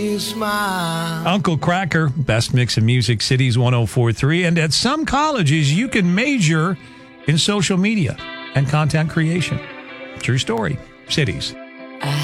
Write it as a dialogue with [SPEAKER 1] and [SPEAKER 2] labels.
[SPEAKER 1] Smile.
[SPEAKER 2] Uncle Kracker, best mix of music, Cities 104.3. And at some colleges, you can major in social media and content creation. True story. Cities.